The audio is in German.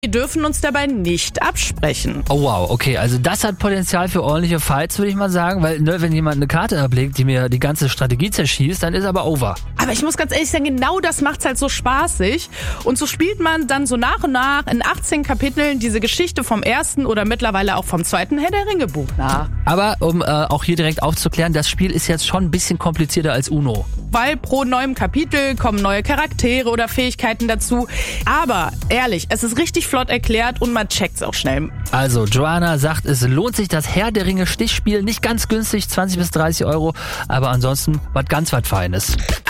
Wir dürfen uns dabei nicht absprechen. Oh wow, okay, also das hat Potenzial für ordentliche Fights, würde ich mal sagen, weil wenn jemand eine Karte ablegt, die mir die ganze Strategie zerschießt, dann ist aber over. Aber ich muss ganz ehrlich sagen, genau das macht's halt so spaßig. Und so spielt man dann so nach und nach in 18 Kapiteln diese Geschichte vom ersten oder mittlerweile auch vom zweiten Herr der Ringe Buch nach. Aber um auch hier direkt aufzuklären, das Spiel ist jetzt schon ein bisschen komplizierter als Uno. Weil pro neuem Kapitel kommen neue Charaktere oder Fähigkeiten dazu. Aber ehrlich, es ist richtig flott erklärt und man checkt's auch schnell. Also, Joanna sagt, es lohnt sich das Herr der Ringe Stichspiel. Nicht ganz günstig, 20 bis 30 Euro, aber ansonsten was Feines.